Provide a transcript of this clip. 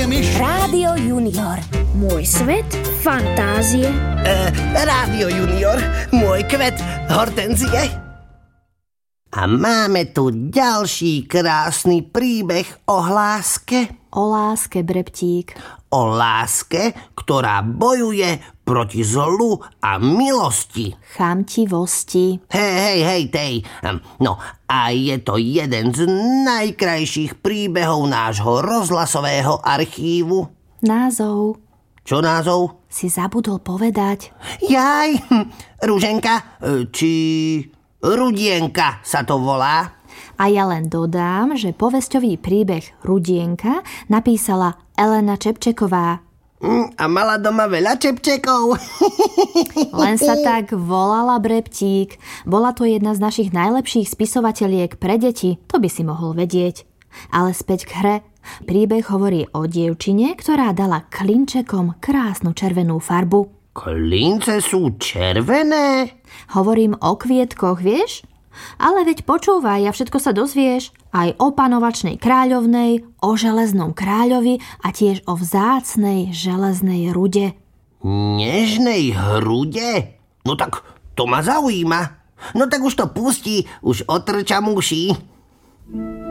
je myš? Rádio Junior. Môj svet fantázie. Rádio Junior, môj kvet hortenzie. A máme tu ďalší krásny príbeh o láske. O láske, Breptík. O láske, ktorá bojuje proti zlu a milosti. Chamtivosti. Hej, tej. No, a je to jeden z najkrajších príbehov nášho rozhlasového archívu. Názov. Čo názov? Si zabudol povedať. Jaj, Ruženka, či Rudienka sa to volá. A ja len dodám, že povesťový príbeh Rudienka napísala Elena Čepčeková. A mala doma veľa čepčekov. Len sa tak volala, Breptík. Bola to jedna z našich najlepších spisovateľiek pre deti, to by si mohol vedieť. Ale späť k hre. Príbeh hovorí o dievčine, ktorá dala klinčekom krásnu červenú farbu. Klince sú červené? Hovorím o kvietkoch, vieš? Ale veď počúvaj, a všetko sa dozvieš. Aj o panovačnej kráľovnej, o železnom kráľovi a tiež o vzácnej železnej rude. Nežnej hrude? No tak to ma zaujíma. No tak už to pustí, už otrčam uši.